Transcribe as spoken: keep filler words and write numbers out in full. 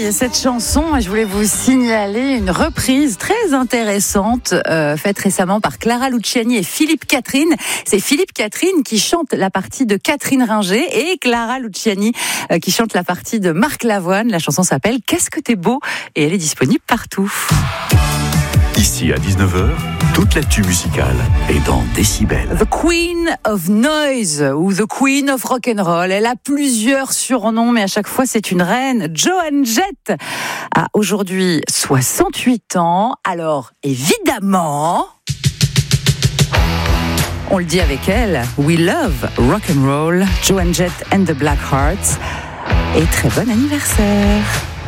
Soleil, cette chanson, je voulais vous signaler une reprise très intéressante euh, faite récemment par Clara Luciani et Philippe Catherine. C'est Philippe Catherine qui chante la partie de Catherine Ringer et Clara Luciani euh, qui chante la partie de Marc Lavoine. La chanson s'appelle Qu'est-ce que t'es beau et elle est disponible partout. Ici à dix-neuf heures, toute l'actu musicale est dans Décibel. The Queen of Noise ou The Queen of Rock'n'Roll. Elle a plusieurs surnoms, mais à chaque fois c'est une reine. Joan Jett a aujourd'hui soixante-huit ans. Alors évidemment, on le dit avec elle, We love rock'n'roll, Joan Jett and the Blackhearts. Et très bon anniversaire.